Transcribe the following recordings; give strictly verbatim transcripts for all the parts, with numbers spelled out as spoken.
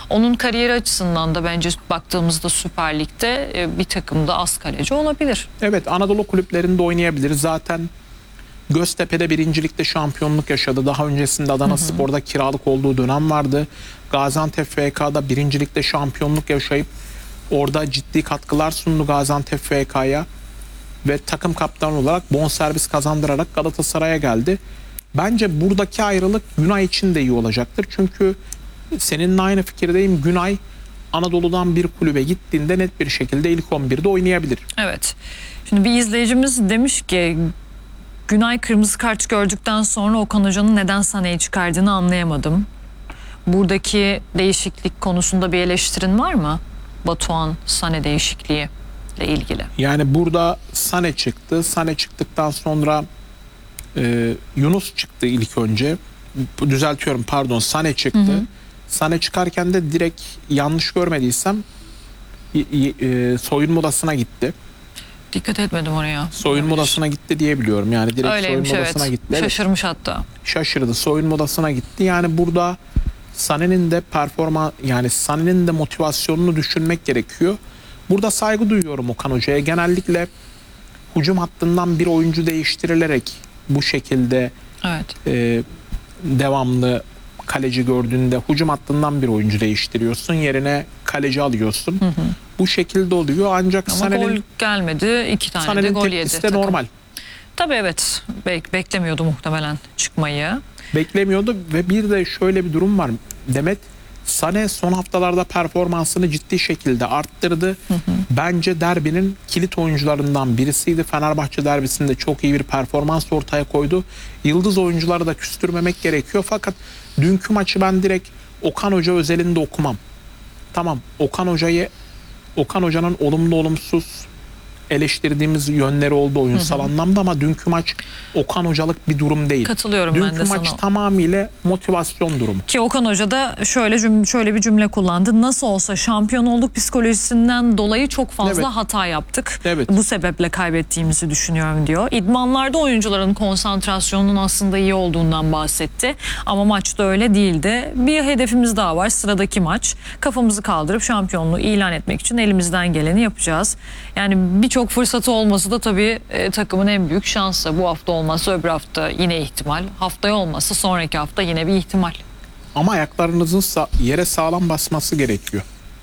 Onun kariyeri açısından da bence baktığımızda Süper Lig'de bir takımda az kaleci olabilir. Evet, Anadolu kulüplerinde oynayabilir. Zaten Göztepe'de birincilikte şampiyonluk yaşadı. Daha öncesinde Adana Spor'da kiralık olduğu dönem vardı. Gaziantep F K'da birincilikte şampiyonluk yaşayıp orada ciddi katkılar sundu Gaziantep F K'ya ve takım kaptanı olarak bonservis kazandırarak Galatasaray'a geldi. Bence buradaki ayrılık Günay için de iyi olacaktır. Çünkü seninle aynı fikirdeyim. Günay Anadolu'dan bir kulübe gittiğinde net bir şekilde ilk on birde oynayabilir. Evet. Şimdi bir izleyicimiz demiş ki Günay kırmızı kart gördükten sonra Okan Hoca'nın neden Sané'yi çıkardığını anlayamadım. Buradaki değişiklik konusunda bir eleştirin var mı? Batuhan Sané değişikliği ile ilgili. Yani burada Sané çıktı. Sané çıktıktan sonra e, Yunus çıktı ilk önce. Düzeltiyorum, pardon, Sané çıktı. Hı hı. Sané çıkarken de direkt, yanlış görmediysem e, soyunma odasına gitti. Dikkat etmedim oraya. Soyunma odasına gitti diye biliyorum. Yani direkt öyleymiş, soyunma odasına evet. gitti. Şaşırmış hatta. Şaşırdı. Soyunma odasına gitti. Yani burada Sané'nin de performans, yani Sané'nin de motivasyonunu düşünmek gerekiyor. Burada saygı duyuyorum Okan Hoca'ya. Genellikle hücum hattından bir oyuncu değiştirilerek bu şekilde evet. e, devamlı kaleci gördüğünde hücum hattından bir oyuncu değiştiriyorsun. Yerine kaleci alıyorsun. Hı hı. Bu şekilde oluyor. Ancak Sané'nin gol gelmedi. iki tane de gol yedi. De normal. Tabii evet. Bek beklemiyordu muhtemelen çıkmayı. Beklemiyordu ve bir de şöyle bir durum var. Demet, Sané son haftalarda performansını ciddi şekilde arttırdı. Hı hı. Bence derbinin kilit oyuncularından birisiydi. Fenerbahçe derbisinde çok iyi bir performans ortaya koydu. Yıldız oyuncuları da küstürmemek gerekiyor. Fakat dünkü maçı ben direkt Okan Hoca özelinde okumam. Tamam, Okan Hoca'yı Okan Hoca'nın olumlu olumsuz eleştirdiğimiz yönleri oldu oyunsal hı hı. anlamda, ama dünkü maç Okan Hocalık bir durum değil. Katılıyorum dünkü ben de sana. Dünkü maç tamamıyla motivasyon durumu. Ki Okan Hoca da şöyle cümle, şöyle bir cümle kullandı. Nasıl olsa şampiyon olduk psikolojisinden dolayı çok fazla evet. hata yaptık. Evet. Bu sebeple kaybettiğimizi düşünüyorum diyor. İdmanlarda oyuncuların konsantrasyonunun aslında iyi olduğundan bahsetti. Ama maçta öyle değildi. Bir hedefimiz daha var. Sıradaki maç. Kafamızı kaldırıp şampiyonluğu ilan etmek için elimizden geleni yapacağız. Yani birçok Çok fırsatı olması da tabii e, takımın en büyük şansı. Bu hafta olmazsa öbür hafta yine ihtimal. Haftaya olmazsa sonraki hafta yine bir ihtimal. Ama ayaklarınızın sa yere sağlam basması gerekiyor.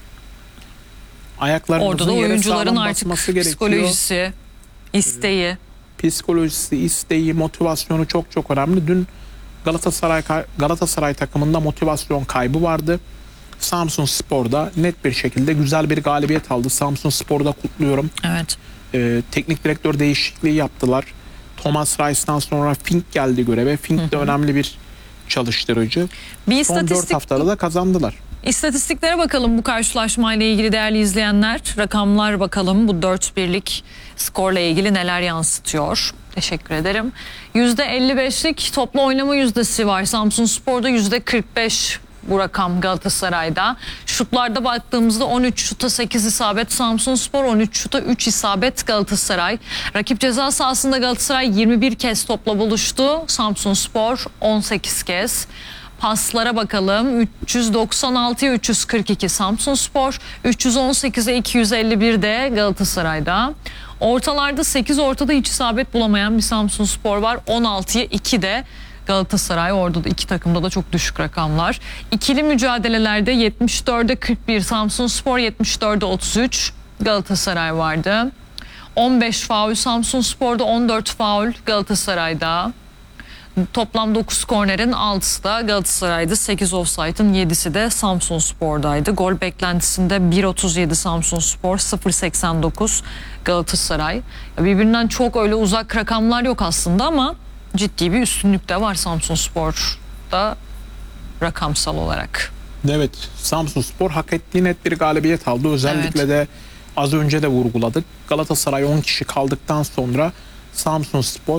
Ayaklarınızın Orada da oyuncuların artık psikolojisi, gerekiyor. isteği. Psikolojisi, isteği, motivasyonu çok çok önemli. Dün Galatasaray Galatasaray takımında motivasyon kaybı vardı. Samsunspor'da net bir şekilde güzel bir galibiyet aldı. Samsunspor'da kutluyorum. Evet. Ee, teknik direktör değişikliği yaptılar. Thomas Reis'ten sonra Fink geldi göreve. Fink hı hı. de önemli bir çalıştırıcı. Bir Son dört haftada da kazandılar. İstatistiklere bakalım bu karşılaşmayla ilgili değerli izleyenler. Rakamlar bakalım bu dört birlik skorla ilgili neler yansıtıyor. Teşekkür ederim. yüzde elli beşlik toplu oynama yüzdesi var. Samsunspor'da yüzde kırk beş. Bu rakam Galatasaray'da. Şutlarda baktığımızda on üç şuta sekiz isabet Samsunspor, on üç şuta üç isabet Galatasaray. Rakip ceza sahasında Galatasaray yirmi bir kez topla buluştu. Samsunspor on sekiz kez. Paslara bakalım. üç yüz doksan altıya üç yüz kırk iki Samsunspor, üç yüz on sekize iki yüz elli bir de Galatasaray'da. Ortalarda sekiz ortada hiç isabet bulamayan bir Samsunspor var. on altıya iki de Galatasaray. Orada da iki takımda da çok düşük rakamlar. İkili mücadelelerde yetmiş dörde kırk bir Samsunspor, yetmiş dörde otuz üç Galatasaray vardı. on beş faul Samsunspor'da, on dört faul Galatasaray'da. Toplam dokuz kornerin altısı da Galatasaray'da, sekiz offside'ın yedisi de Samsunspor'daydı. Gol beklentisinde bir otuz yedi Samsunspor, sıfır seksen dokuz Galatasaray. Birbirinden çok öyle uzak rakamlar yok aslında ama ciddi bir üstünlük de var Samsunspor'da rakamsal olarak. Evet, Samsunspor hak ettiği net bir galibiyet aldı. Özellikle evet. de az önce de vurguladık. Galatasaray on kişi kaldıktan sonra Samsunspor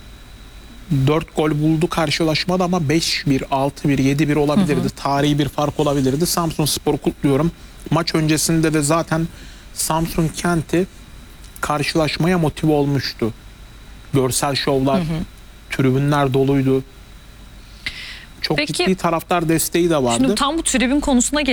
dört gol buldu karşılaşmada ama beş bir, altı bir, yedi bir olabilirdi. Hı hı. Tarihi bir fark olabilirdi. Samsunspor'u kutluyorum. Maç öncesinde de zaten Samsun kenti karşılaşmaya motive olmuştu. Görsel şovlar, hı hı. tribünler doluydu. Çok Peki, ciddi taraftar desteği de vardı. Şimdi tam bu tribün konusuna